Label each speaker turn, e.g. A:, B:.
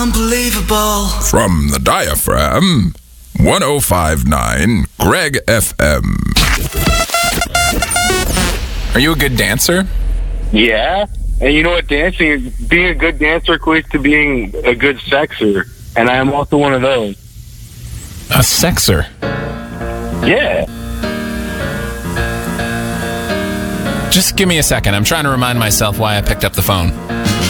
A: Unbelievable.
B: From the diaphragm, 105.9 Greg FM.
C: Are you a good dancer?
D: Yeah. And you know what? Being a good dancer equates to being a good sexer. And I am also one of those.
C: A sexer?
D: Yeah.
C: Just give me a second. I'm trying to remind myself why I picked up the phone.